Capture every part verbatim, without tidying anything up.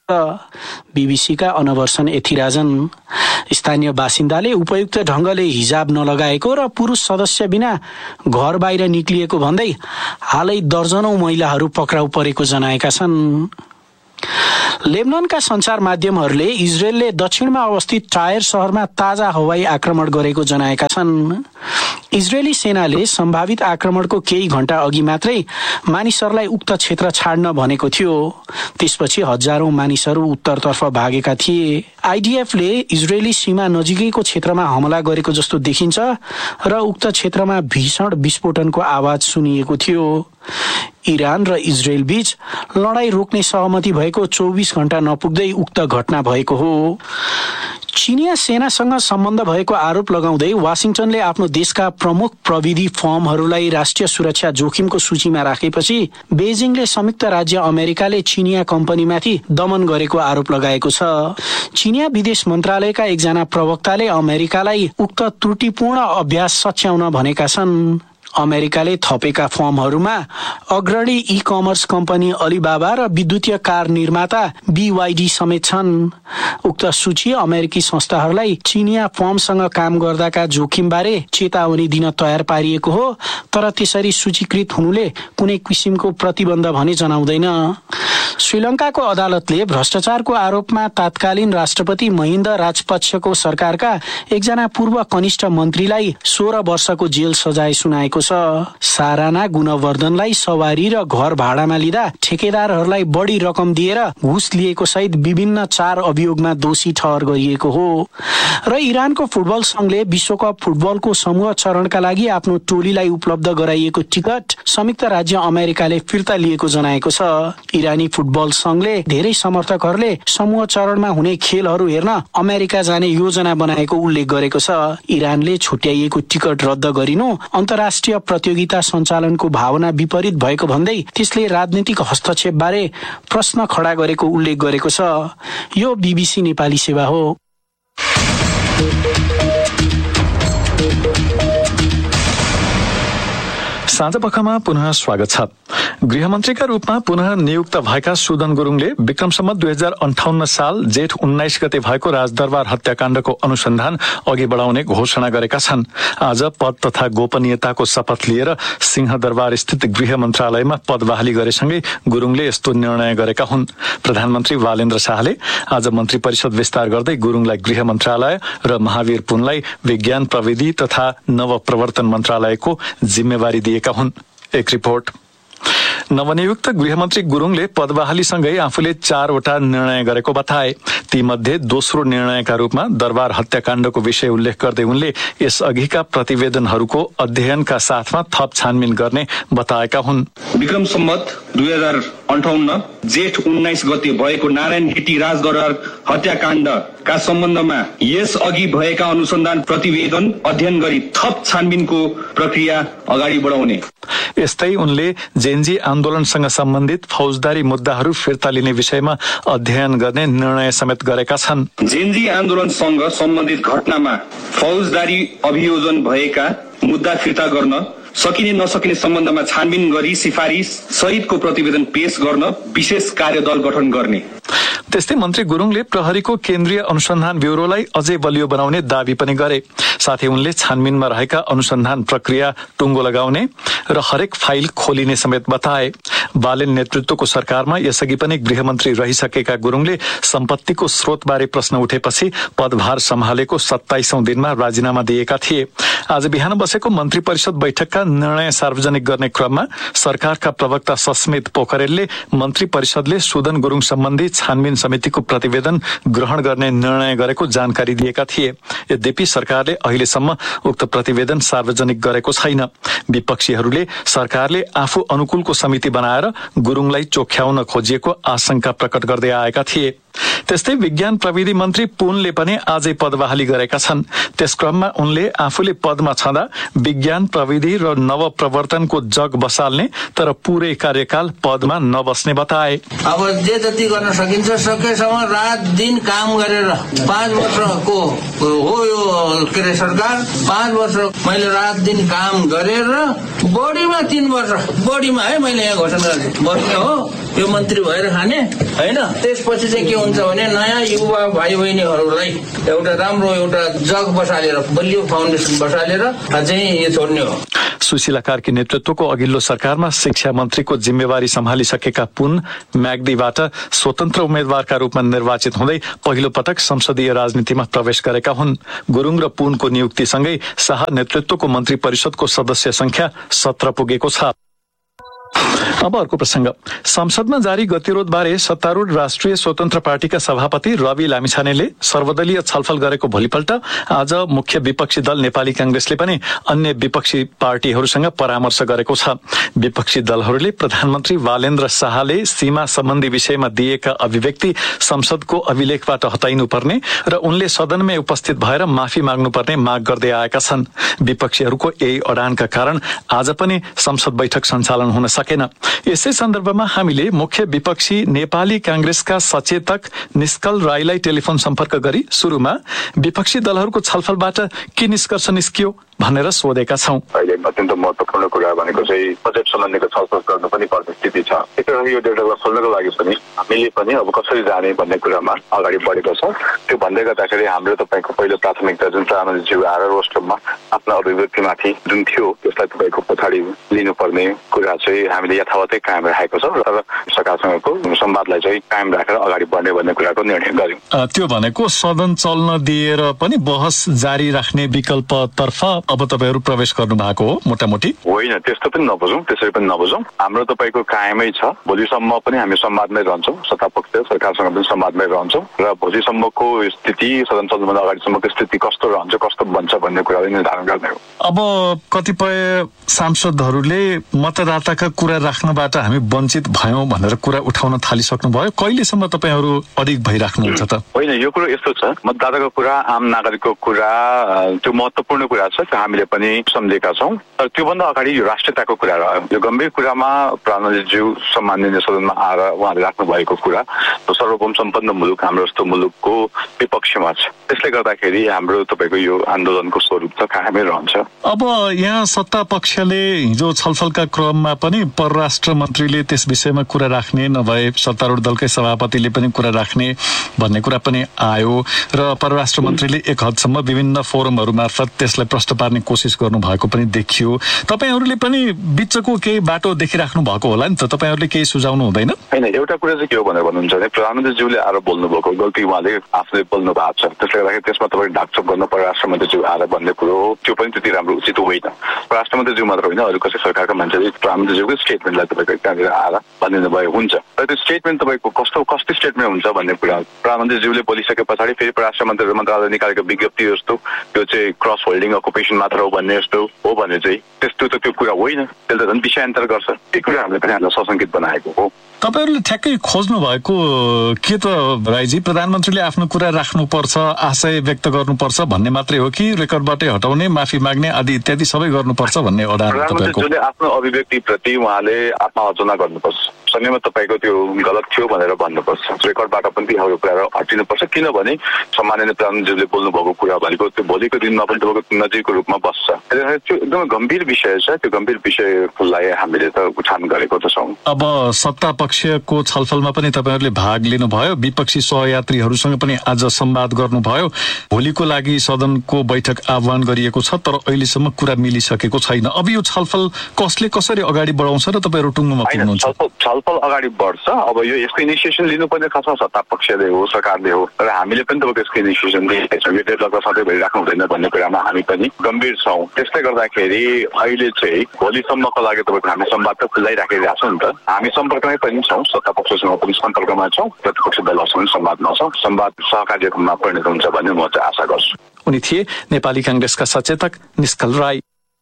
बीबीसीका अनवर्सन एथिराजन। स्थानीय बासिन्दाले उपयुक्त ढङ्गले हिजाब नलगाएको र पुरुष सदस्य बिना घर बाहिर निक्लिएको भन्दै हालै दर्जनौं महिलाहरू पक्राउ परेको जनाएका छन्। लेबननका सञ्चार माध्यमहरूले इजरायलले दक्षिणमा अवस्थित टायर शहरमा ताजा हवाई आक्रमण गरेको जनाएका छन्। इजरायली सेनाले सम्भावित आक्रमणको केही घण्टा अघि मात्रै मानिसहरूलाई उक्त क्षेत्र छाड्न भनेको थियो। त्यसपछि हजारौं मानिसहरू उत्तरतर्फ भागेका थिए। आइडिएफले इजरायली सीमा नजिकैको क्षेत्रमा हमला गरेको जस्तो देखिन्छ र उक्त क्षेत्रमा भीषण विस्फोटनको आवाज सुनिएको थियो। इरान र इजरायल बीच लडाईँ रोक्ने सहमति भएको चौबिस घण्टा नपुग्दै उक्त घटना भएको हो। चिनिया सेनासँग सम्बन्ध भएको आरोप लगाउँदै वाशिंटनले आफ्नो देशका प्रमुख प्रविधि फर्महरूलाई राष्ट्रिय सुरक्षा जोखिमको सूचीमा राखेपछि बेजिङले संयुक्त राज्य अमेरिकाले चिनिया कम्पनीमाथि दमन गरेको आरोप लगाएको छ। चिनिया विदेश मन्त्रालयका एकजना प्रवक्ताले अमेरिकालाई उक्त त्रुटिपूर्ण अभ्यास सच्याउन भनेका छन्। अमेरिकाले थपेका फर्महरूमा अग्रणी ई कमर्स कम्पनी अलिबाबा र विद्युतीय कार निर्माता बीवाईडी समेत छन्। उक्त सूची अमेरिकी संस्थाहरूलाई चिनिया फर्मसँग काम गर्दाका जोखिमबारे चेतावनी दिन तयार पारिएको हो, तर त्यसरी सूचीकृत हुनुले कुनै किसिमको प्रतिबन्ध भने जनाउँदैन। श्रीलङ्काको अदालतले भ्रष्टाचारको आरोपमा तत्कालीन राष्ट्रपति महिन्द राजपक्षको सरकारका एकजना पूर्व कनिष्ठ मन्त्रीलाई सोह्र वर्षको जेल सजाय सुनाएको छ। साराना गुणवर्धनलाई सवारी र घर भाडामा लिँदा ठेकेदारहरूलाई बढी रकम दिएर घुस लिएको सहित विभिन्न चार अभियोगमा दोषी ठहर गरिएको हो। र इरानको फुटबल संघले विश्वकप फुटबलको समूह चरणका लागि आफ्नो टोलीलाई उपलब्ध गराइएको टिकट संयुक्त राज्य अमेरिकाले फिर्ता लिएको जनाएको छ। इरानी फुटबल संघले धेरै समर्थकहरूले समूह चरणमा हुने खेलहरू हेर्न अमेरिका जाने योजना बनाएको उल्लेख गरेको छ। इरानले छुट्याइएको टिकट रद्द गरिनु अन्तर्राष्ट्रिय प्रतियोगिता सञ्चालनको भावना विपरीत भएको भन्दै त्यसले राजनीतिक हस्तक्षेपबारे प्रश्न खडा गरेको उल्लेख गरेको छ। यो बीबीसी नेपाली सेवा हो। साँझपखमा पुनः स्वागत छ। गृहमन्त्रीका रूपमा पुनः नियुक्त भएका सुदन गुरुङले विक्रम सम्वत दुई हजार अन्ठाउन्न साल जेठ उन्नाइस गते भएको राजदरबार हत्याकाण्डको अनुसन्धान अघि बढाउने घोषणा गरेका छन्। आज पद तथा गोपनीयताको शपथ लिएर सिंहदरबार स्थित गृह मन्त्रालयमा पद बहाली गरेसँगै गुरुङले यस्तो निर्णय गरेका हुन्। प्रधानमन्त्री बालेन्द्र शाहले आज मन्त्री परिषद विस्तार गर्दै गुरुङलाई गृह मन्त्रालय र महावीर पुनलाई विज्ञान प्रविधि तथा नवप्रवर्तन मन्त्रालयको जिम्मेवारी दिएका हुन्। एक रिपोर्ट। नवनियुक्त गृहमन्त्री गुरुङले पदबहालीसँगै आफूले चारवटा निर्णय गरेको बताए। तीमध्ये दोस्रो निर्णयका रूपमा दरबार हत्याकाण्डको विषय उल्लेख गर्दै उनले यसअघिका प्रतिवेदनहरूको अध्ययनका साथमा थप छानबिन गर्ने बताएका हुन्। विक्रम सम्वत दुई हजार अन्ठाउन्न जेठ उन्नाइस गते भएको नारायण हिटी राजदरबार हत्याकाण्डका सम्बन्धमा यस अघि भएका अनुसन्धान प्रतिवेदन अध्ययन गरी थप छानबिनको प्रक्रिया अगाडि बढाउने। यस्तै उनले जेन्जी आन्दोलनसँग सम्बन्धित फौजदारी मुद्दाहरू फिर्ता लिने विषयमा अध्ययन गर्ने निर्णय समेत गरेका छन्। जेन्जी आन्दोलनसँग सम्बन्धित घटनामा फौजदारी अभियोजन भएका मुद्दा फिर्ता गर्न सकिने नसकिने सम्बन्धमा छानबिन गरी सिफारिस सहितको प्रतिवेदन पेश गर्न विशेष कार्यदल गठन गर्ने। त्यस्तै मन्त्री गुरुङले प्रहरीको केन्द्रीय अनुसन्धान ब्युरोलाई अझै बलियो बनाउने दावी पनि गरे। साथै उनले छानबिनमा रहेका अनुसन्धान प्रक्रिया टुङ्गो लगाउने र हरेक फाइल खोलिने समेत बताए। बालेन नेतृत्वको सरकारमा यसअघि पनि गृहमन्त्री रहिसकेका गुरुङले सम्पत्तिको स्रोतबारे प्रश्न उठेपछि पदभार सम्हालेको सत्ताइसौं दिनमा राजीनामा दिएका थिए। आज बिहान बसेको मन्त्री परिषद बैठकका निर्णय सार्वजनिक गर्ने क्रममा सरकारका प्रवक्ता सस्मित पोखरेलले मन्त्री परिषदले सुदन गुरुङ सम्बन्धी छानबिन समितिको प्रतिवेदन ग्रहण गर्ने निर्णय गरेको जानकारी दिएका थिए। यद्यपि सरकारले अहिलेसम्म उक्त प्रतिवेदन सार्वजनिक गरेको छैन। विपक्षीहरूले सरकारले आफू अनुकूलको समिति बनाएर गुरुङलाई चोख्याउन खोजिएको आशंका प्रकट गर्दै आएका थिए। त्यस्तै विज्ञान प्रविधि मन्त्री पुनले पनि आजै पद बहाली गरेका छन्। त्यस क्रममा उनले आफूले पदमा छँदा विज्ञान प्रविधि र नवप्रवर्तनको जग बसाल्ने तर पूरै कार्यकाल पदमा नबस्ने बताए। अब जे जति गर्न सकिन्छ सकेसम्म रात दिन काम गरेर पाँच वर्षको हो यो के अरे सरकार, पाँच वर्ष मैले रात दिन काम गरेर बढीमा तीन वर्ष बढीमा है मैले यहाँ घोषणा गरेँ बस्ने हो यो मन्त्री भएर खाने होइन। त्यसपछि चाहिँ के हुन्छ भने नयाँ युवा भाइ बहिनीहरूलाई एउटा राम्रो एउटा जग बसालेर बलियो फाउन्डेसन बसालेर चाहिँ यो छोड्ने हो। सुशीला कार्की नेतृत्वको अघिल्लो सरकारमा शिक्षा मन्त्रीको जिम्मेवारी सम्हालिसकेका पुन म्याग्दीबाट स्वतन्त्र उम्मेद्वारका रूपमा निर्वाचित हुँदै पहिलो पटक संसदीय राजनीतिमा प्रवेश गरेका हुन्। गुरुङ र पुनको नियुक्तिसँगै शाह नेतृत्वको मन्त्री परिषदको सदस्य संख्या सत्र पुगेको छ। अब अर्को प्रसंग। संसदमा जारी गतिरोधबारे सत्तारूढ राष्ट्रिय स्वतन्त्र पार्टीका सभापति रवि लामिछानेले सर्वदलीय छलफल गरेको भोलिपल्ट आज मुख्य विपक्षी दल नेपाली कांग्रेसले पनि अन्य विपक्षी पार्टीहरूसँग परामर्श गरेको छ। विपक्षी दलहरूले प्रधानमन्त्री वालेन्द्र शाहले सीमा सम्बन्धी विषयमा दिएका अभिव्यक्ति संसदको अभिलेखबाट हटाइनुपर्ने र उनले सदनमै उपस्थित भएर माफी माग्नुपर्ने माग गर्दै आएका छन्। विपक्षीहरूको यही अडानका कारण आज पनि संसद बैठक सञ्चालन हुन सकेन। यसै सन्दर्भमा हामीले मुख्य विपक्षी नेपाली कांग्रेसका सचेतक निष्कल राईलाई टेलिफोन सम्पर्क गरी सुरुमा विपक्षी दलहरूको छलफलबाट के निष्कर्ष निस्कियो भनेर सोधेका छौं। अहिले अत्यन्त महत्त्वपूर्ण कुरा भनेको चाहिँ बजेट सम्बन्धीको छलफल गर्नु पनि पर्ने स्थिति छ। त्यसैले यो डेटालाई खोल्नको लागि पनि हामीले पनि अब कसरी जाने भन्ने कुरामा अगाडि बढेको छ। त्यो भन्दै गर्दाखेरि हाम्रो तपाईको पहिलो प्राथमिकता जुन प्रधानमन्त्रीज्यू आएर रोस्टरमा आफ्नो अभिव्यक्तिमाथि जुन थियो त्यसलाई तपाईको पछाडि लिनुपर्ने कुरा चाहिँ हामीले यथावतै कायम राखेको छ र सरकारसँगको संवादलाई चाहिँ कायम राखेर अगाडि बढ्ने भन्ने कुराको निर्णय गर्यौं। त्यो भनेको सदन चल्न दिएर पनि बहस जारी राख्ने विकल्पतर्फ अब तपाईहरु प्रवेश गर्नु भएको हो मोटामोटी? होइन, त्यस्तो पनि नबुझौं, त्यसरी पनि नबुझौं। हाम्रो तपाईको कायमै छ। भोलिसम्म पनि हामी संवादमै रहन्छौं, सत्तापक्ष सरकारसँग पनि संवादमै रहन्छौं र भोलिसम्मको स्थिति सदन चल्नुभन्दा अगाडिसम्मको स्थिति कस्तो रहन्छ कस्तो बन्छ भन्ने कुरालाई निर्धारण गर्ने हो। अब कतिपय सांसदहरूले मतदाताका कुरा राख्नबाट हामी वञ्चित भयौं भनेर कुरा उठाउन थालिसक्नुभयो। कहिलेसम्म तपाईहरु अडिग भइराख्नुहुन्छ त? होइन, यो कुरो यस्तो छ, मतदाताको कुरा आम नागरिकको कुरा त्यो महत्त्वपूर्ण कुरा छ, हामीले पनि सम्झेका छौं। तर त्योभन्दा अगाडि यो राष्ट्रियताको कुरा रह्यो। यो गम्भीर कुरामा प्रधानमन्त्रीज्यू सम्माननीय सदनमा आएर उहाँले राख्नु भएको कुरा सर्वभौम सम्पन्न मुलुक हाम्रो जस्तो मुलुकको विपक्षमा छ। त्यसले गर्दाखेरि हाम्रो तपाईको यो आन्दोलनको स्वरूप त कायमै रहन्छ। अब यहाँ सत्ता पक्षले हिजो छलफलका क्रममा पनि परराष्ट्र मन्त्रीले त्यस विषयमा कुरा राख्ने नभए सत्तारूढ दलकै सभापतिले पनि कुरा राख्ने भन्ने कुरा पनि आयो र परराष्ट्र मन्त्रीले एक हदसम्म विभिन्न फोरमहरू मार्फत त्यसलाई प्रश्न पार्ने कोसिस गर्नु भएको पनि देखियो। तपाईहरुले पनि बिचको केही बाटो देखिराख्नु भएको होला नि त? तपाईहरुले केही सुझाउनु हुँदैन? हैन, एउटा कुरा चाहिँ के हो भनेर भन्नुहुन्छ भने प्रधानमन्त्रीज्यूले आएर बोल्नु भएको गल्ती उहाँले आफूले बोल्नु भएको छ। त्यसले गर्दाखेरि त्यसमा तपाईले ढाकछोप गर्न परराष्ट्र मन्त्रीज्यू आएर भन्ने कुरो हो, त्यो पनि त्यति राम्रो उचित होइन। परराष्ट्र मन्त्रीज्यू मात्र होइन, अरू कसै सरकारका मान्छेले प्रधानमन्त्रीज्यूको स्टेटमेन्टलाई तपाईको त्यहाँनिर आएर भनिदिनु भयो हुन्छ। तर त्यो स्टेटमेन्ट तपाईको कस्तो कस्तो स्टेटमेन्ट हुन्छ भन्ने कुरा प्रधानमन्त्रीज्यूले बोलिसके पछाडि फेरि परराष्ट्र मन्त्री मन्त्रालयले निकालेको विज्ञप्ति जस्तो त्यो चाहिँ क्रस होल्डिङ अकुपेसन मात्र हो भन्ने जस्तो हो भने चाहिँ त्यस्तो त त्यो कुरा होइन। त्यसले त झन् विषयान्तर गर्छ। त्यो कुरा हामीले पनि हामीलाई सशङ्कित बनाएको हो। तपाईहरुले ठ्याक्कै खोज्नु भएको के त राईजी? प्रधानमन्त्रीले आफ्नो कुरा राख्नुपर्छ, आशय व्यक्त गर्नुपर्छ भन्ने मात्रै हो कि रेकर्डबाटै हटाउने, माफी माग्ने आदि इत्यादि सबै गर्नुपर्छ भन्ने अडान तपाईको? प्रधानमन्त्रीले आफ्नो अभिव्यक्ति प्रति उहाँले आत्मालोचना गर्नुपर्छ। सँगैमा तपाईको त्यो गलत थियो भनेर भन्नुपर्छ। रेकर्डबाट पनि त्यो कुरा हटिनुपर्छ, किनभने सम्माननीय प्रधानमन्त्रीले बोल्नु भएको कुरा भनेको त्यो भोलिको दिनमा पनि तपाईँको नजिकको रूपमा बस्छ। त्यो एकदमै गम्भीर विषय छ। त्यो गम्भीर विषयलाई हामीले त उठान गरेको त छौँ। अब सत्ता पक्षको छलफलमा पनि तपाईहरुले भाग लिनुभयो, विपक्षी सहयात्रीहरूसँग पनि आज संवाद गर्नुभयो। भोलिको लागि सदनको बैठक आह्वान गरिएको छ, तर अहिलेसम्म कुरा मिलिसकेको छैन। अब यो छलफल कसले कसरी अगाडि बढाउँछ र तपाईहरु टुङ्गोमा पुग्नुहुन्छ? छलफल अगाडि बढ्छ। अब यो यसको इनिसिएसन लिनुपर्ने खासमा सत्ता पक्षले हो, सरकारले हो, र हामीले पनि तपाईँको यसको इनिसिएसन लिएको छौँ। यो डेडलकमा सधैँ भइराख्नु हुँदैन भन्ने कुरामा हामी पनि गम्भीर छौँ। त्यसले गर्दाखेरि अहिले चाहिँ भोलिसम्मको लागि तपाईँको हामी संवाद त खुल्लै राखिरहेको छौँ नि त। हामी सम्पर्कमै पनि छौँ, सत्ता पक्षसँग पनि सम्पर्कमा छौँ, प्रतिपक्ष दलहरूसँग संवादमा छौँ। संवाद सहकार्यमा परिणत हुन्छ भन्ने म चाहिँ आशा गर्छु। उनी थिए नेपाली कांग्रेसका सचेतक निष्कल राई।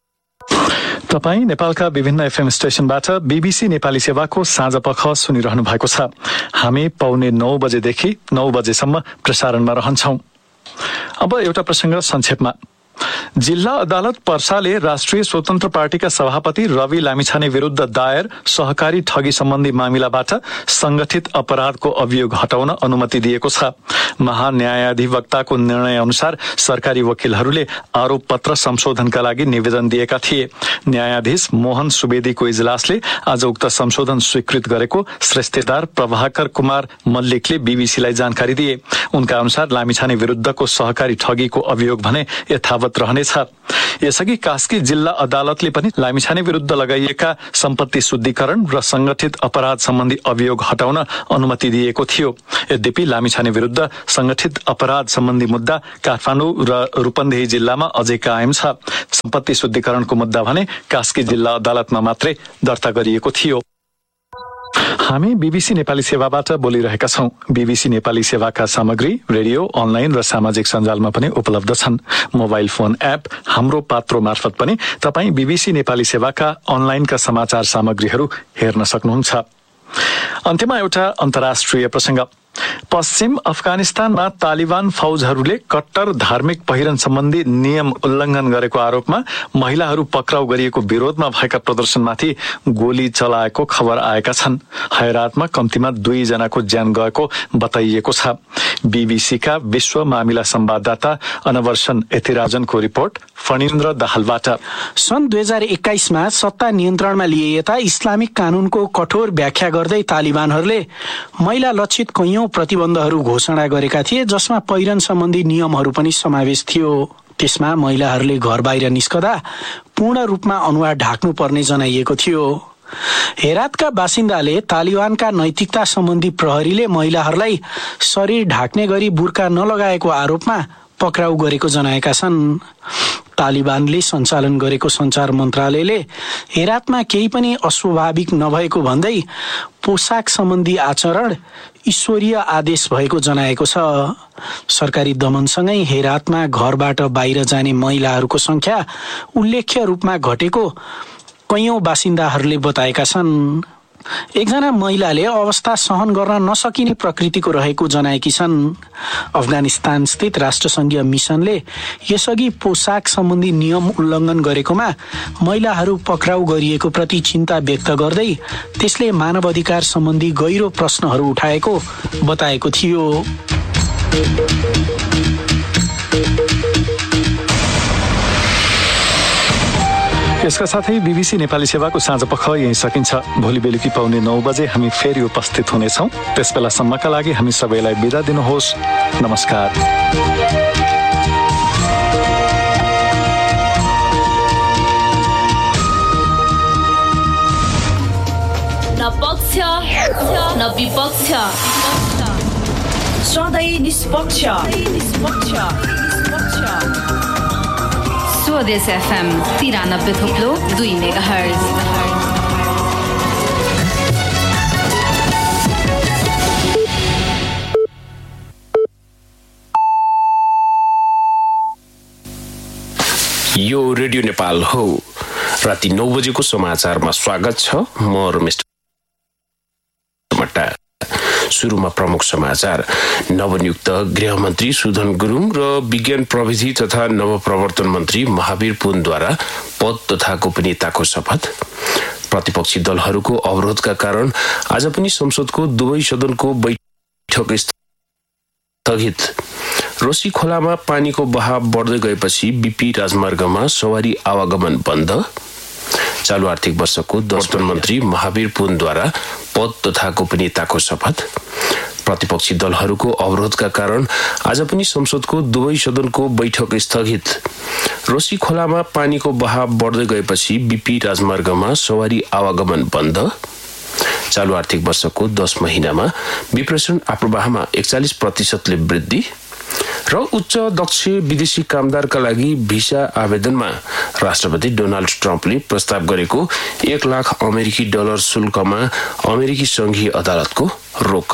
तपाईँ नेपालका विभिन्न एफएम स्टेशनबाट बीबीसी नेपाली सेवाको साँझ पख सुनिरहनु भएको छ। हामी पौने नौ बजेदेखि नौ बजेसम्म प्रसारणमा रहन्छौं। अब एउटा प्रसंग संक्षेपमा। जिल्ला अदालत पर्साले राष्ट्रिय स्वतन्त्र पार्टीका सभापति रवि लामिछाने विरुद्ध दायर सहकारी ठगी सम्बन्धी मामिलाबाट संगठित अपराधको अभियोग हटाउन अनुमति दिएको छ। महान्यायाधिवक्ताको निर्णय अनुसार सरकारी वकिलहरूले आरोप पत्र संशोधनका लागि निवेदन दिएका थिए। न्यायाधीश मोहन सुवेदीको इजलासले आज उक्त संशोधन स्वीकृत गरेको श्रेष्ठदार प्रभाकर कुमार मल्लिकले बीबीसीलाई जानकारी दिए। उनका अनुसार लामिछाने विरुद्धको सहकारी ठगीको अभियोग भने यथावत रहनेछ। यसअघि कास्की जिल्ला अदालतले पनि लामिछाने विरुद्ध लगाइएका सम्पत्ति शुद्धिकरण र संगठित अपराध सम्बन्धी अभियोग हटाउन अनुमति दिएको थियो। यद्यपि लामिछाने विरुद्ध संगठित अपराध सम्बन्धी मुद्दा काठमाडौँ र रूपन्देही जिल्लामा अझै कायम छ। सम्पत्ति शुद्धिकरणको मुद्दा भने कास्की जिल्ला अदालतमा मात्रै दर्ता गरिएको थियो। हामी बीबीसी नेपाली सेवाबाट बोलिरहेका छौं। बीबीसी नेपाली सेवाका सामग्री रेडियो, अनलाइन र सामाजिक सञ्जालमा पनि उपलब्ध छन्। मोबाइल फोन एप हाम्रो पात्रो मार्फत पनि तपाईँ बीबीसी नेपाली सेवाका अनलाइनका समाचार सामग्रीहरू हेर्न सक्नुहुन्छ। अन्त्यमा एउटा अन्तर्राष्ट्रिय प्रसंग। पश्चिम अफगानिस्तानमा तालिबान फौजहरूले कट्टर धार्मिक पहिरन सम्बन्धी नियम उल्लंघन गरेको आरोपमा महिलाहरू पक्राउ गरिएको विरोधमा भएका प्रदर्शनमाथि गोली चलाएको खबर आएका छन्। हैरातमा कम्तीमा दुई जनाको ज्यान गएको बताइएको छ। बीबीसीका विश्व मामिला संवाददाता अनवर्सन एथिराजनको रिपोर्ट फणिन्द्र दाहालबाट। सन् दुई हजार एक्काइसमा सत्ता नियन्त्रणमा लिए यता इस्लामिक कानूनको कठोर व्याख्या गर्दै तालिबानहरूले महिला लक्षित कैयौं प्रतिबन्धहरू घोषणा गरेका थिए, जसमा पहिरन सम्बन्धी नियमहरू पनि समावेश थियो। त्यसमा महिलाहरूले घर बाहिर निस्कदा पूर्ण रूपमा अनुहार ढाक्नु पर्ने जनाइएको थियो। हेरातका बासिन्दाले तालिबानका नैतिकता सम्बन्धी प्रहरीले महिलाहरूलाई शरीर ढाक्ने गरी बुर्का नलगाएको आरोपमा पक्राउ गरेको जनाएका छन्। तालिबानले सञ्चालन गरेको सञ्चार मन्त्रालयले हेरातमा केही पनि अस्वाभाविक नभएको भन्दै पोसाक सम्बन्धी आचरण ईश्वरीय आदेश भएको जनाएको छ। सरकारी दमनसँगै हेरातमा घरबाट बाहिर जाने महिलाहरूको संख्या उल्लेख्य रूपमा घटेको कैयौं बासिन्दाहरूले बताएका छन्। एकजना महिलाले अवस्था सहन गर्न नसकिने प्रकृतिको रहेको जनाएकी छन्। अफगानिस्तान स्थित राष्ट्रसङ्घीय मिसनले यसअघि पोसाक सम्बन्धी नियम उल्लङ्घन गरेकोमा महिलाहरू पक्राउ गरिएको प्रति चिन्ता व्यक्त गर्दै त्यसले मानवाधिकार सम्बन्धी गहिरो प्रश्नहरू उठाएको बताएको थियो। यसका साथै बीबीसी नेपाली सेवाको साँझ पख यही सकिन्छ। भोलि बेलुकी पाउने नौ बजे हामी फेरि उपस्थित हुनेछौँ। त्यस बेलासम्मका लागि हामी सबैलाई बिदा दिनुहोस्। नमस्कार। न पक्ष न विपक्ष, सधैँ निष्पक्ष। स्वदेश एफएम तिरानब्बे थुप्लो दुई मेगाहर्ज। यो रेडियो नेपाल हो। राति नौ बजेको समाचारमा स्वागत छ। म रमेश मट्टा। सुरुमा प्रमुख समाचार। नवनियुक्त गृहमन्त्री सुधन गुरुङ र विज्ञान प्रविधि तथा नवप्रवर्तन मन्त्री महावीर पुनद्वारा पद तथा गोपनीयताको शपथ। प्रतिपक्षी दलहरूको अवरोधका कारण आज पनि संसदको दुवै सदनको बैठक स्थगित। रोशी खोलामा पानीको बहाव बढ्दै गएपछि बीपी राजमार्गमा सवारी आवागमन बन्द। चालू आर्थिक वर्षको दस मन्त्री महावीर पुनद्वारा पद तथा गोपनीयताको शपथ। प्रतिपक्षी दलहरूको अवरोधका कारण आज पनि संसदको दुवै सदनको बैठक स्थगित। रोशी खोलामा पानीको बहाव बढ्दै गएपछि बीपी राजमार्गमा सवारी आवागमन बन्द। चालू आर्थिक वर्षको दस महिनामा विप्रेषण आप्रवाहमा एकचालिस प्रतिशतले वृद्धि र उच्च दक्ष विदेशी कामदारका लागि भिसा आवेदनमा राष्ट्रपति डोनाल्ड ट्रम्पले प्रस्ताव गरेको एक लाख अमेरिकी डलर शुल्कमा अमेरिकी संघीय अदालतको रोक।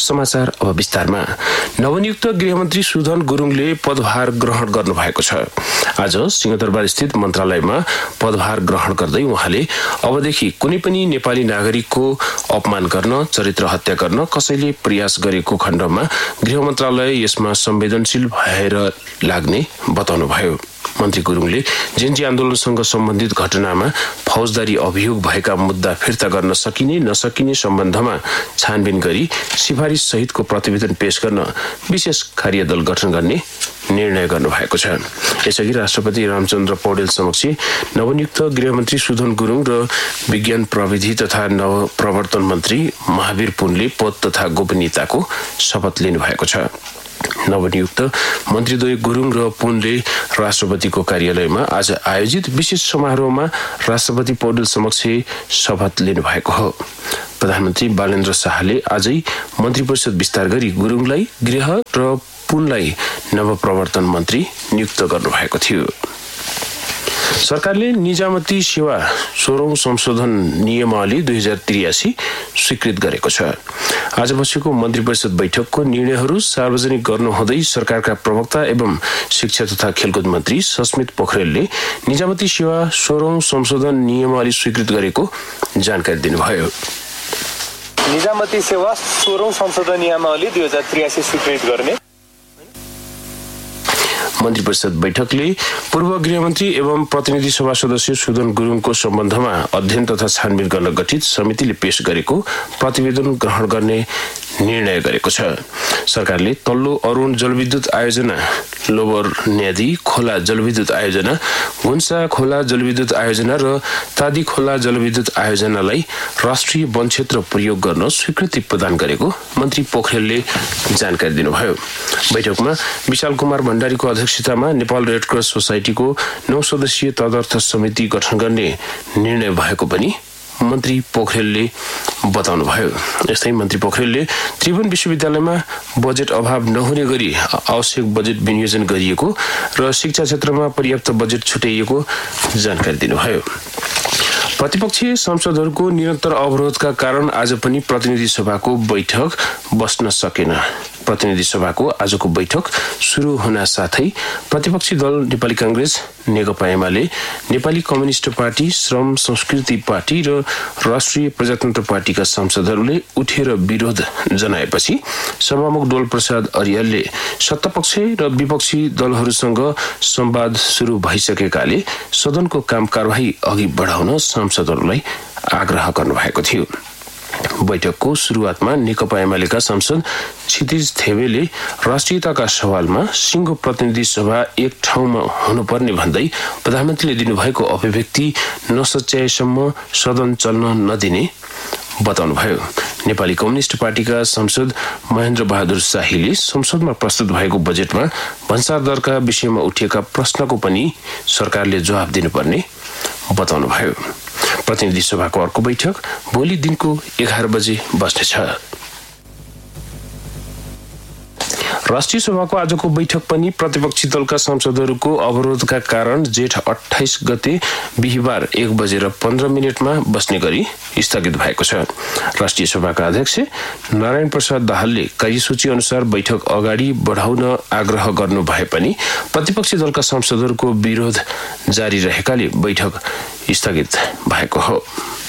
समाचार अब विस्तारमा। नवनियुक्त गृहमन्त्री सुधन गुरुङले पदभार ग्रहण गर्नु भएको छ। आज सिंहदरबार स्थित मन्त्रालयमा पदभार ग्रहण गर्दै उहाँले अबदेखि कुनै पनि नेपाली नागरिकको अपमान गर्न, चरित्र हत्या गर्न कसैले प्रयास गरेको खण्डमा गृह मन्त्रालय यसमा संवेदनशील भएर लाग्ने बताउनुभयो। मन्त्री गुरुङले जेन्जी आन्दोलनसँग सम्बन्धित घटनामा फौजदारी अभियोग भएका मुद्दा फिर्ता गर्न सकिने नसकिने सम्बन्धमा छानबिन गरी सिफारिस सहितको प्रतिवेदन पेश गर्न विशेष कार्यदल गठन गर्ने निर्णय गर्नुभएको छ। यसअघि राष्ट्रपति रामचन्द्र पौडेल समक्ष नवनियुक्त गृहमन्त्री सुधन गुरुङ र विज्ञान प्रविधि तथा नवप्रवर्तन मन्त्री महावीर पुनले पद तथा गोपनीयताको शपथ लिनुभएको छ। नवनियुक्त मन्त्रीद्वय गुरुङ र पुनले राष्ट्रपतिको कार्यालयमा आज आयोजित विशेष समारोहमा राष्ट्रपति पौडेल समक्ष शपथ लिनुभएको हो। प्रधानमन्त्री बालेन्द्र शाहले आजै मन्त्री परिषद विस्तार गरी गुरुङलाई गृह र पुनलाई नवप्रवर्तन मन्त्री नियुक्त गर्नुभएको थियो। सरकारले निजामती सेवा सोह्रौं संशोधन नियमावली दुई हजार त्रियासी स्वीकृत गरेको छ। आज बसेको मन्त्री परिषद बैठकको निर्णयहरू सार्वजनिक गर्नुहुँदै सरकारका प्रवक्ता एवं शिक्षा तथा खेलकुद मन्त्री सस्मित पोखरेलले निजामती सेवा सोह्रौं संशोधन नियमावली स्वीकृत गरेको जानकारी दिनुभयो। निजामती सेवा सोह्रौं संशोधन नियमावली दुई हजार त्रियासी स्वीकृत गर्ने मन्त्री परिषद बैठकले पूर्व गृहमन्त्री एवं प्रतिनिधि सभा सदस्य सुधन गुरुङको सम्बन्धमा अध्ययन तथा छानबिन गर्न गठित समितिले पेश गरेको प्रतिवेदन ग्रहण गर्ने निर्णय गरेको छ। सरकारले तल्लो अरुण जलविद्युत आयोजना, लोवर न्यादी खोला जलविद्युत आयोजना, गुन्सा खोला जलविद्युत आयोजना र तादी खोला जलविद्युत आयोजनालाई राष्ट्रिय वन क्षेत्र प्रयोग गर्न स्वीकृति प्रदान गरेको मन्त्री पोखरेलले जानकारी दिनुभयो। बैठकमा विशाल कुमार भण्डारीको अध्यक्षतामा नेपाल रेड क्रस सोसाइटीको नौ सदस्यीय तदर्थ समिति गठन गर्ने निर्णय भएको पनि मन्त्री पोखरेलले बताउनुभयो। यस्तै मन्त्री पोखरेलले त्रिभुवन विश्वविद्यालयमा बजेट अभाव नहुने गरी आवश्यक बजेट विनियोजन गरिएको र शिक्षा क्षेत्रमा पर्याप्त बजेट छुट्याइएको जानकारी दिनुभयो। प्रतिपक्षीय सांसदहरूको निरन्तर अवरोधका कारण आज पनि प्रतिनिधि सभाको बैठक बस्न सकेन। प्रतिनिधि सभाको आजको बैठक सुरु हुन साथै प्रतिपक्षी दल नेपाली कांग्रेस, नेकपा एमाले, नेपाली कम्युनिस्ट पार्टी, श्रम संस्कृति पार्टी र राष्ट्रिय प्रजातन्त्र पार्टीका सांसदहरूले उठेर विरोध जनाएपछि सभामुख डोल प्रसाद अर्यालले सत्तापक्ष र विपक्षी दलहरूसँग संवाद सुरु भइसकेकाले सदनको काम कारबाही अघि बढाउन सांसदहरूलाई आग्रह गर्नुभएको थियो। बैठकको सुरुवातमा नेकपा एमालेका सांसद क्षितिज थेवेले राष्ट्रियताका सवालमा सिंह प्रतिनिधि सभा एक ठाउँमा हुनुपर्ने भन्दै प्रधानमन्त्रीले दिनुभएको अभिव्यक्ति नसच्याएसम्म सदन चल्न नदिने बताउनुभयो। नेपाली कम्युनिस्ट पार्टीका सांसद महेन्द्र बहादुर शाहीले संसदमा प्रस्तुत भएको बजेटमा भन्सार दरका विषयमा उठेका प्रश्नको पनि सरकारले जवाब दिनुपर्ने बताउनुभयो। प्रतिनिधि सभाको अर्को बैठक भोलि दिनको एघार बजे बस्नेछ। राष्ट्रिय सभाको आजको बैठक पनि प्रतिपक्षी दलका सांसदहरूको अवरोधका कारण जेठ अट्ठाइस गते बिहिबार एक बजेर पन्ध्र मिनटमा बस्ने गरी स्थगित भएको छ। राष्ट्रिय सभाका अध्यक्ष नारायण प्रसाद दाहालले कार्यसूची अनुसार बैठक अगाडि बढाउन आग्रह गर्नु भए पनि प्रतिपक्षी दलका सांसदहरूको विरोध जारी रहेकाले बैठक स्थगित भएको हो।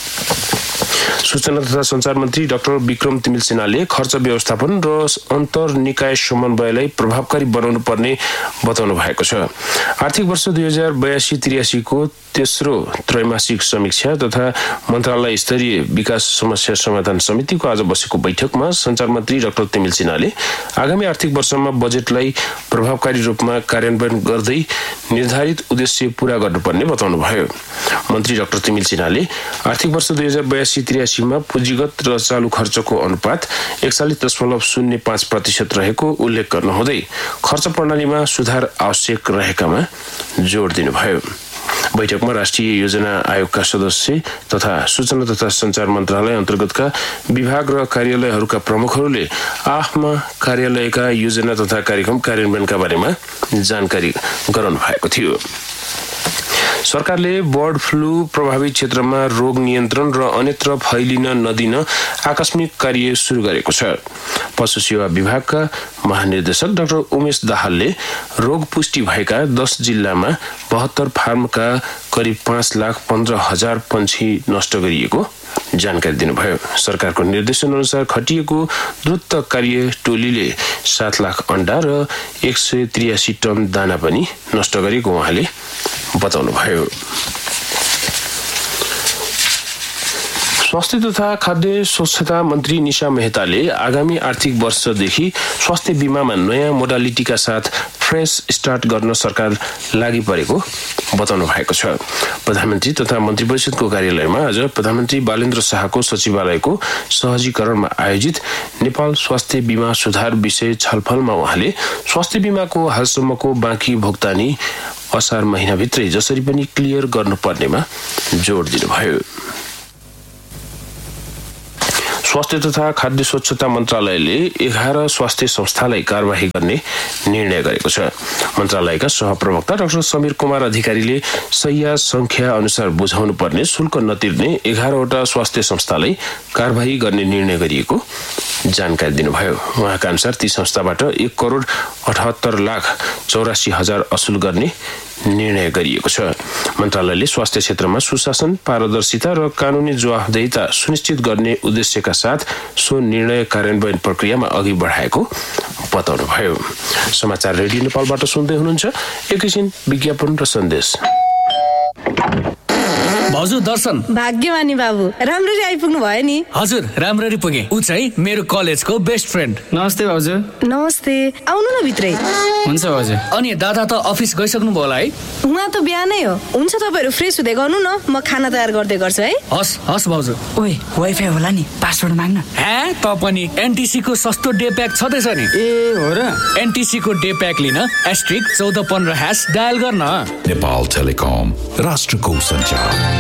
सूचना तथा संचार मन्त्री डाक्टर विक्रम तिमिल सिन्हाले खर्च व्यवस्थापन र अन्तर निकाय समन्वयलाई प्रभावकारी बनाउनु पर्ने बताउनु भएको छ। आर्थिक वर्ष दुई हजार बयासी त्रियासीको तेस्रो त्रैमासिक समीक्षा तथा मन्त्रालय स्तरीय विकास समस्या समाधान समितिको आज बसेको बैठकमा संचार मन्त्री डाक्टर तिमिल सिन्हाले आगामी आर्थिक वर्षमा बजेटलाई प्रभावकारी रूपमा कार्यान्वयन गर्दै निर्धारित उद्देश्य पूरा गर्नुपर्ने बताउनुभयो। मन्त्री डाक्टर तिमिल सिन्हाले आर्थिक वर्ष दुई हजार बयासी त्रियासीमा पुँजीगत र चालू खर्चको अनुपात एकचालिस दशमलव शून्य पाँच प्रतिशत रहेको उल्लेख गर्नुहुँदै खर्च प्रणालीमा सुधार आवश्यक रहेकामा जोड दिनुभयो। बैठकमा राष्ट्रिय योजना आयोगका सदस्य तथा सूचना तथा संचार मन्त्रालय अन्तर्गतका विभाग र कार्यालयहरूका प्रमुखहरूले आफ्ना कार्यालयका योजना तथा कार्यक्रम कार्यान्वयनका बारेमा जानकारी गराउनु भएको थियो। सरकारले बर्ड फ्लू प्रभावित क्षेत्रमा रोग नियन्त्रण र अन्यत्र फैलिन नदिन आकस्मिक कार्य सुरु गरेको छ। पशु सेवा विभागका महानिर्देशक डाक्टर उमेश दाहालले रोग पुष्टि भएका दस जिल्लामा बहत्तर फार्मका करिब पाँच लाख पन्ध्र हजार पंक्षी नष्ट गरिएको जानकारी दिनुभयो। सरकारको निर्देशन अनुसार खटिएको द्रुत कार्य टोलीले सात लाख अण्डा र एक सय त्रियासी टन दाना पनि नष्ट गरेको उहाँले बताउनुभयो। स्वास्थ्य तथा खाद्य स्वच्छता मन्त्री निशा मेहताले आगामी आर्थिक वर्षदेखि स्वास्थ्य बीमामा नयाँ मोडालिटीका साथ फ्रेश स्टार्ट गर्न सरकार लागि परेको बताउनु भएको छ। प्रधानमन्त्री तथा मन्त्री परिषदको कार्यालयमा आज प्रधानमन्त्री बालेन्द्र शाहको सचिवालयको सहजीकरणमा आयोजित नेपाल स्वास्थ्य बीमा सुधार विषय छलफलमा उहाँले स्वास्थ्य बीमाको हालसम्मको बाँकी भुक्तानी असार महिनाभित्रै जसरी पनि क्लियर गर्नुपर्नेमा जोड दिनुभयो। स्वास्थ्य तथा खाद्य स्वच्छता मन्त्रालयले एघार स्वास्थ्य संस्थालाई कार्यवाही गर्ने निर्णय गरेको छ। मन्त्रालयका सहप्रवक्ता डाक्टर समीर कुमार अधिकारीले सैया संख्या अनुसार बुझाउनु पर्ने शुल्क नतिर्ने एघारवटा स्वास्थ्य संस्थालाई कार्यवाही गर्ने निर्णय गरिएको जानकारी दिनुभयो। उहाँका अनुसार ती संस्थाबाट एक करोड अठहत्तर लाख चौरासी हजार असुल गर्ने निर्णय गरिएको छ। मन्त्रालयले स्वास्थ्य क्षेत्रमा सुशासन, पारदर्शिता र कानूनी जवाफदेहिता सुनिश्चित गर्ने उद्देश्यका साथ सो निर्णय कार्यान्वयन प्रक्रियामा अघि बढाएको बताउनुभयो। समाचार रेडियो नेपालबाट सुन्दै हुनुहुन्छ। एकैछिन विज्ञापन र सन्देश। भाउजू दर्शन। भाग्यमानी बाबु, राम्ररी आइपुग्नु भयो नि। हजुर, राम्ररी पुगे। उ चाहिँ मेरो कलेजको बेस्ट फ्रेन्ड। नमस्ते भाउजू। नमस्ते, आउनु न भित्रै। हुन्छ भाउजू। अनि दादा त अफिस गइसक्नु भयो होला है? उहाँ त बिहानै हो। हुन्छ, तपाईहरु फ्रेस हुँदै गर्नु न, म खाना तयार गर्दै गर्छु है। हस् हस् भाउजू। ओए, वाइफाई होला नि, पासवर्ड माग्न। हे, त पनि एनटीसी को सस्तो डे प्याक छदैछ नि। ए हो र? एनटीसी को डे प्याक लिन एस्ट्रिक चौध पन्ध्र ह्यास डायल गर्न। नेपाल टेलिकम, राष्ट्रको सञ्चार।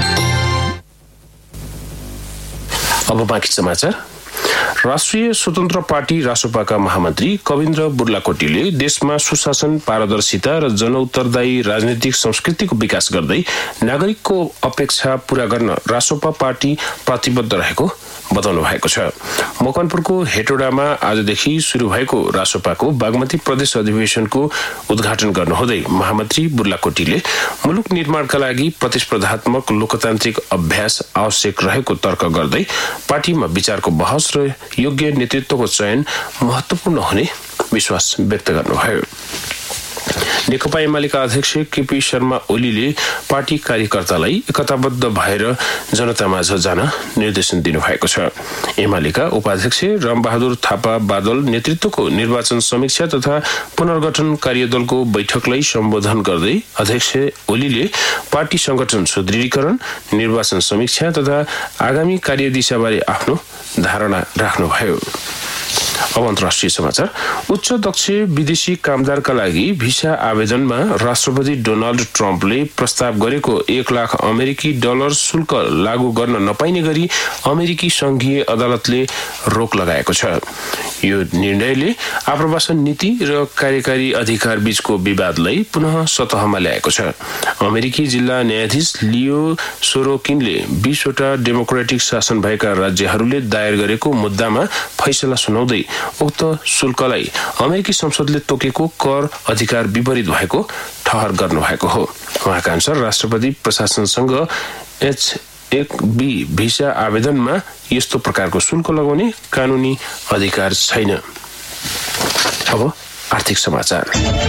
अब बाँकी समाचार। राष्ट्रिय स्वतन्त्र पार्टी रासोपाका महामन्त्री कविन्द्र बुर्लाकोटीले देशमा सुशासन, पारदर्शिता र जनउत्तरदायी राजनीतिक संस्कृतिको विकास गर्दै नागरिकको अपेक्षा पूरा गर्न रासोपा पार्टी प्रतिबद्ध रहेको बताउनु भएको छ। मकवानपुरको हेटोडामा आजदेखि सुरु भएको रासोपाको बागमती प्रदेश अधिवेशनको उद्घाटन गर्नुहुँदै महामन्त्री बुर्लाकोटीले मुलुक निर्माणका लागि प्रतिस्पर्धात्मक लोकतान्त्रिक अभ्यास आवश्यक रहेको तर्क गर्दै पार्टीमा विचारको बहस र योग्य नेतृत्वको चयन महत्वपूर्ण हुने विश्वास व्यक्त गर्नुभयो। नेकपा एमालेका अध्यक्ष केपी शर्मा ओलीले पार्टी कार्यकर्तालाई एकताबद्ध भएर जनतामाझ जान निर्देशन दिनुभएको छ। एमालेका उपाध्यक्ष रामबहादुर थापा बादल नेतृत्वको निर्वाचन समीक्षा तथा पुनर्गठन कार्यदलको बैठकलाई सम्बोधन गर्दै अध्यक्ष ओलीले पार्टी संगठन सुदृढीकरण, निर्वाचन समीक्षा तथा आगामी कार्यदिशाबारे आफ्नो धारणा राख्नुभयो। अब अन्तर्राष्ट्रिय समाचार। उच्च दक्ष विदेशी कामदारका लागि भिसा आवेदनमा राष्ट्रपति डोनाल्ड ट्रम्पले प्रस्ताव गरेको एक लाख अमेरिकी डलर शुल्क लागू गर्न नपाइने गरी अमेरिकी संघीय अदालतले रोक लगाएको छ। यो निर्णयले आप्रवासन नीति र कार्यकारी अधिकार बीचको विवादलाई पुनः सतहमा ल्याएको छ। अमेरिकी जिल्ला न्यायाधीश लियो सोरोकिनले बीसवटा डेमोक्रेटिक शासन भएका राज्यहरूले दायर गरेको मुद्दामा फैसला सुनाउँदै उक्त शुल्कलाई अमेरिकी संसदले तोकेको कर अधिकार विपरीत भएको ठहर गर्नुभएको हो। उहाँका अनुसार राष्ट्रपति प्रशासनसँग एच एक बी भिसा आवेदनमा यस्तो प्रकारको शुल्क लगाउने कानूनी अधिकार छैन। अब आर्थिक समाचार।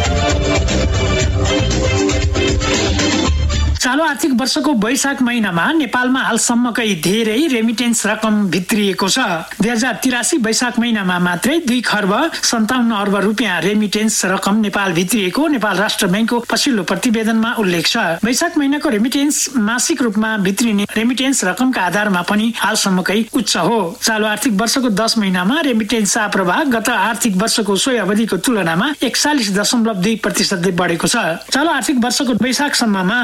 चालू आर्थिक वर्षको वैशाख महिनामा नेपालमा हालसम्मकै धेरै रेमिटेन्स रकम भित्रिएको छ। दुई हजार तिरासी वैशाख महिनामा मात्रै दुई खर्ब सन्ताउन्न अर्ब रुपियाँ रेमिटेन्स रकम नेपाल भित्रिएको नेपाल राष्ट्र ब्याङ्कको पछिल्लो प्रतिवेदनमा उल्लेख छ। वैशाख महिनाको रेमिटेन्स मासिक रूपमा भित्रिने रेमिटेन्स रकमका आधारमा पनि हालसम्मकै उच्च हो। चालू आर्थिक वर्षको दस महिनामा रेमिटेन्स प्रवाह गत आर्थिक वर्षको सोही अवधिको तुलनामा एकचालिस दशमलव दुई प्रतिशतले बढेको छ। चालू आर्थिक वर्षको वैशाखसम्ममा उन्नाइस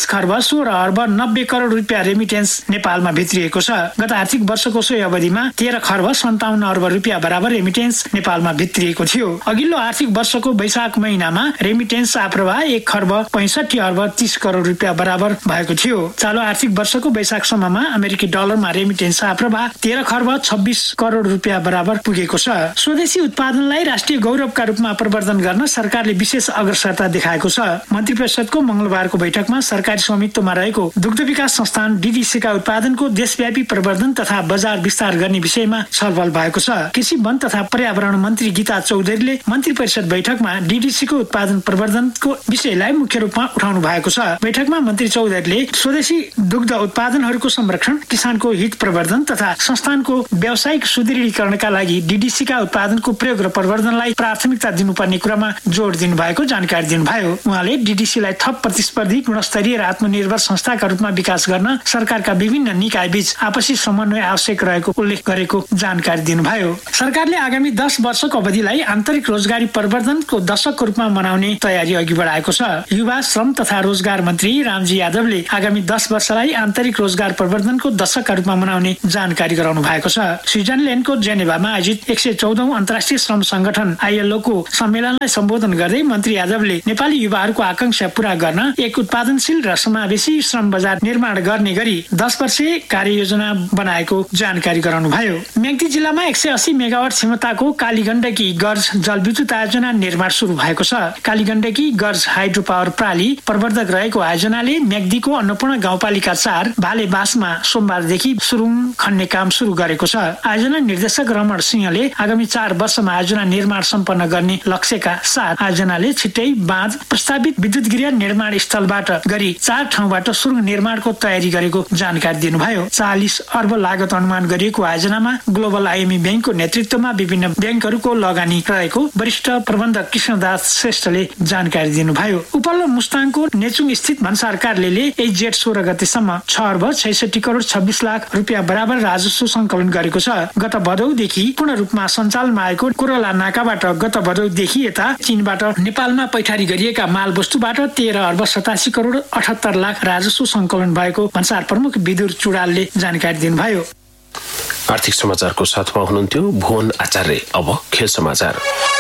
तेइस खर्ब सोह्र अर्ब नब्बे करोड रुपियाँ रेमिटेन्स नेपालमा भित्रिएको छ। गत आर्थिक वर्षको सोही अवधिमा तेह्र खर्ब सन्ताउन्न अर्ब रुपियाँ बराबर रेमिटेन्स नेपालमा भित्रिएको थियो। अघिल्लो आर्थिक वर्षको वैशाख महिनामा रेमिटेन्स आप्रवाह एक खर्ब पैंसठी अर्ब तीस करोड रुपियाँ बराबर भएको थियो। चालु आर्थिक वर्षको वैशाखसम्ममा अमेरिकी डलरमा रेमिटेन्स आप्रवाह तेह्र खर्ब छब्बीस करोड रुपियाँ बराबर पुगेको छ। स्वदेशी उत्पादनलाई राष्ट्रिय गौरवका रूपमा प्रवर्धन गर्न सरकारले विशेष अग्रसरता देखाएको छ। मन्त्री परिषदको मंगलबारको बैठकमा सरकारी स्वामित्वमा रहेको दुग्ध विकास संस्थान डीडीसीका उत्पादनको देशव्यापी प्रवर्धन तथा बजार विस्तार गर्ने विषयमा छलफल भएको छ। कृषि वन तथा पर्यावरण मन्त्री गीता चौधरीले मन्त्री परिषद बैठकमा डीडीसीको उत्पादन प्रवर्धनको विषयलाई मुख्य रूपमा उठाउनु भएको छ। बैठकमा मन्त्री चौधरीले स्वदेशी दुग्ध उत्पादनहरूको संरक्षण, किसानको हित प्रवर्धन तथा संस्थानको व्यावसायिक सुदृढीकरणका लागि डीडीसीका उत्पादनको प्रयोग र प्रवर्धनलाई प्राथमिकता दिनुपर्ने कुरामा जोड दिनु भएको जानकारी दिनुभयो। उहाँले डीडीसीलाई थप प्रतिस्पर्धी, गुणस्तरीय र आत्मनिर्भर संस्थाका रूपमा विकास गर्न सरकारका विभिन्न निकाय बीच आपसी समन्वय आवश्यक रहेको उल्लेख गरेको जानकारी दिनुभयो। सरकारले आगामी दस वर्षको अवधिलाई आन्तरिक रोजगारी प्रवर्धनको दशकको रूपमा मनाउने तयारी अघि बढाएको छ। युवा, श्रम तथा रोजगार मन्त्री रामजी यादवले आगामी दस वर्षलाई आन्तरिक रोजगार प्रवर्धनको दशकका रूपमा मनाउने जानकारी गराउनु भएको छ। स्विजरल्याण्डको जेनेभामा आयोजित एक सय चौधौं अन्तर्राष्ट्रिय श्रम संगठन आईएलओ को सम्मेलनलाई सम्बोधन गर्दै मन्त्री यादवले नेपाली युवाहरूको आकांक्षा पूरा गर्न एक उत्पादनशील र समावेशी श्रम बजार निर्माण गर्ने गरी दस वर्षीय कार्ययोजना बनाएको जानकारी गराउनु भयो। म्याग्दी जिल्लामा एक सय अस्सी मेगावाट क्षमताको कालीगण्डकी गर्ज जलविद्युत आयोजना निर्माण शुरू भएको छ। कालीगण्डकी गर्ज हाइड्रो पावर प्रणाली प्रवर्धक रहेको आयोजनाले म्याग्दीको अन्नपूर्ण गाउँपालिका चार भालेबासमा सोमबारदेखि सुरुङ खन्ने काम शुरू गरेको छ। आयोजना निर्देशक रमण सिंहले आगामी चार वर्षमा आयोजना निर्माण सम्पन्न गर्ने लक्ष्यका साथ आयोजनाले छिट्टै बाँध प्रस्तावित विद्युत गृह निर्माण स्थलबाट गरी चार ठाउँबाट सुरुङ निर्माणको तयारी गरेको जानकारी दिनुभयो। चालीस अर्ब लागत अनुमान गरिएको आयोजनामा ग्लोबल आईएमई ब्याङ्कको नेतृत्वमा विभिन्न ब्याङ्कहरूको लगानी रहेको वरिष्ठ प्रबन्धक कृष्णदास श्रेष्ठले जानकारी दिनुभयो। उपल्लो मुस्ताङको नेचुङ स्थित भन्सार कार्यालयले यही जेठ सोह्र गतेसम्म छ अर्ब छैसठी करोड छब्बीस लाख रुपियाँ बराबर राजस्व संकलन गरेको छ। गत भदौदेखि पूर्ण रूपमा सञ्चालनमा आएको कोरोला नाकाबाट गत भदौदेखि यता चीनबाट नेपालमा पैठारी गरिएका माल वस्तुबाट तेह्र अर्ब सतासी करोड अठहत्तर लाख राजस्व संकलन भएको भन्सार प्रमुख विदुर चुडालले जानकारी दिनुभयो। आर्थिक समाचारको साथमा हुनुहुन्थ्यो भुवन आचार्य। अब खेल समाचार।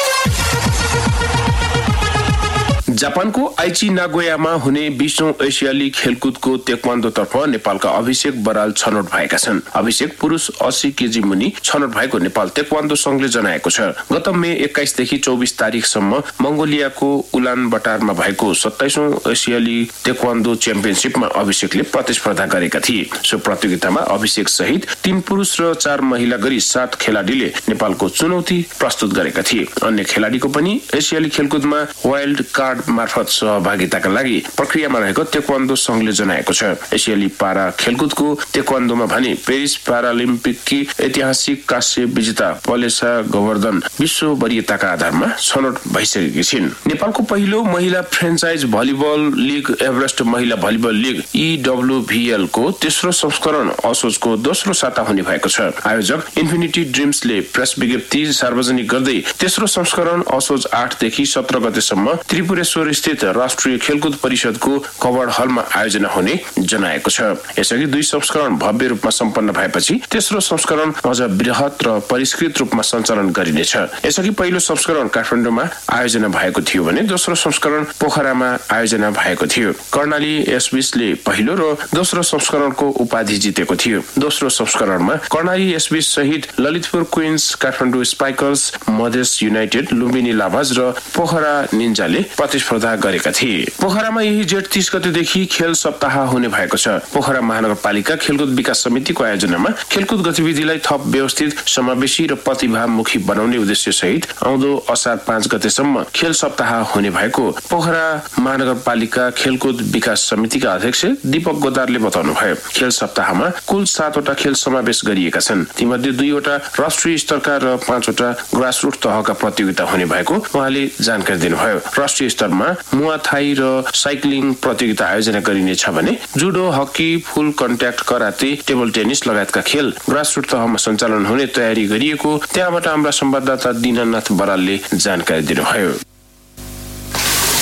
जापानको आइची नागोयामा हुने बीसौं एसियाली खेलकुदको तेक्वान्दोतर्फ नेपालका अभिषेक बराल छनौट भएका छन्। अभिषेक पुरुष अस्सी केजी मुनि छनौट भएको नेपाल तेक्वान्दो संघले जनाएको छ। गत मे एक्काइसदेखि चौबिस तारिकसम्म मंगोलियाको उलान बटारमा भएको सत्ताइसौं एसियाली तेक्वान्दो च्याम्पियनशिपमा अभिषेकले प्रतिस्पर्धा गरेका थिए। सो प्रतियोगितामा अभिषेक सहित तीन पुरुष र चार महिला गरी सात खेलाडीले नेपालको चुनौती प्रस्तुत गरेका थिए। अन्य खेलाडीको पनि एसियाली खेलकुदमा वाइल्ड कार्ड मार्फत सहभागिताका लागि प्रक्रियामा रहेको तेक्वान्दो संघले जनाएको छ। एसियाली पारा खेलकुदको तेक्वान्दोमा भने पेरिस प्यारालिम्पिककी ऐतिहासिक कांस्य विजेता पलेसा गोवर्धन विश्व वरियताका आधारमा छनौट भइसकेकी छिन्। नेपालको पहिलो महिला फ्रेन्चाइज भलिबल लिग एभरेस्ट महिला भलिबल लिग ईडब्ल्यूभीएल को तेस्रो संस्करण असोजको दोस्रो साता हुने भएको छ। आयोजक इन्फिनिटी ड्रिम्सले प्रेस विज्ञप्ति सार्वजनिक गर्दै तेस्रो संस्करण असोज आठदेखि सत्र गतेसम्म त्रिपुरेश्वर स्थित राष्ट्रिय खेलकुद परिषदको कवर्ड हलमा आयोजना हुने जनाएको छ। यसअघि दुई संस्करण भव्य रूपमा सम्पन्न भएपछि तेस्रो संस्करण अझ बृहत र परिष्कृत रूपमा सञ्चालन गरिनेछ। यसअघि पहिलो संस्करण काठमाडौँमा आयोजना भएको थियो भने दोस्रो संस्करण पोखरामा आयोजना भएको थियो। कर्णाली एसबीसले पहिलो र दोस्रो संस्करणको उपाधि जितेको थियो। दोस्रो संस्करणमा कर्णाली एसबीस सहित Lalitpur queens, Kathmandu Spikers, Madhes United, Lumbini लाभाज र पोखरा निन्जाले प्रतिस्पर्धा गरेका थिए। पोखरामा यही जेठ तीस गतेदेखि खेल सप्ताह हुने भएको छ। पोखरा महानगरपालिका खेलकुद विकास समितिको आयोजनामा खेलकुद गतिविधिलाई थप व्यवस्थित, समावेशी र प्रतिभामुखी बनाउने उद्देश्य सहित आउँदो असार पाँच गतेसम्म खेल सप्ताह हुने भएको पोखरा महानगरपालिका खेलकुद विकास समितिका अध्यक्ष दीपक गोदारले बताउनुभयो। खेल सप्ताहमा कुल सातवटा खेल समावेश गरिएका छन्। तीमध्ये दुईवटा राष्ट्रिय स्तरका र पाँचवटा ग्रासरुट तहका प्रतियोगिता हुने भएको उहाँले जानकारी दिनुभयो। राष्ट्रिय स्तरमा मुवा थाई र साइक्लिङ प्रतियोगिता आयोजना गरिनेछ भने जुडो, हकी, फुल कन्ट्याक्ट, कराते, टेबल टेनिस लगायतका खेल ग्रासरुट तहमा सञ्चालन हुने तयारी गरिएको त्यहाँबाट हाम्रा संवाददाता दीननाथ बरालले जानकारी दिनुभयो।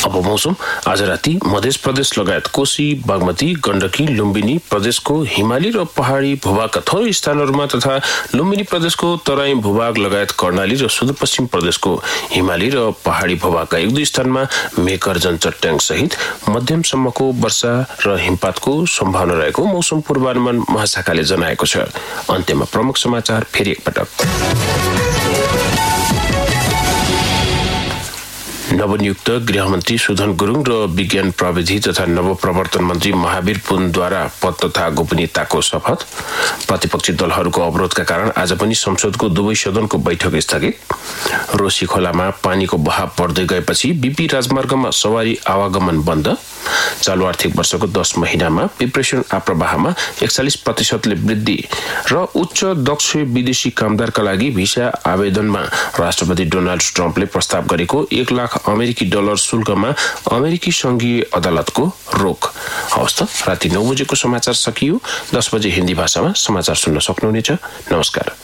अब मौसम। आज राति मध्य प्रदेश लगायत कोशी, बागमती, गण्डकी, लुम्बिनी प्रदेशको हिमाली र पहाडी भूभागका थोरै स्थानहरूमा तथा लुम्बिनी प्रदेशको तराई भूभाग लगायत कर्णाली र सुदूरपश्चिम प्रदेशको हिमाली र पहाडी भूभागका एक दुई स्थानमा मेघगर्जन चट्याङ सहित मध्यमसम्मको वर्षा र हिमपातको सम्भावना रहेको मौसम पूर्वानुमान महाशाखाले जनाएको छ। अन्त्यमा प्रमुख समाचार फेरि एकपटक। नवनियुक्त गृहमन्त्री सुधन गुरुङ र विज्ञान प्रविधि तथा नवप्रवर्तन मन्त्री महावीर पुनद्वारा पद तथा गोपनीयताको शपथ। प्रतिपक्षी दलहरूको अवरोधका कारण आज पनि संसदको दुवै सदनको बैठक स्थगित। रोशी खोलामा पानीको बहाव बढ्दै गएपछि बीपी राजमार्गमा सवारी आवागमन बन्द। चालु आर्थिक वर्षको दस महिनामा पिप्रेसन आप्रवाहमा एकचालिस प्रतिशतले वृद्धि र उच्च दक्ष विदेशी कामदारका लागि भिसा आवेदनमा राष्ट्रपति डोनाल्ड ट्रम्पले प्रस्ताव गरेको एक लाख अमेरिकी डलर शुल्कमा अमेरिकी संघीय अदालतको रोक। हवस् त, राति नौ बजेको समाचार सकियो। दस बजे हिन्दी भाषामा समाचार सुन्न सक्नुहुनेछ। नमस्कार।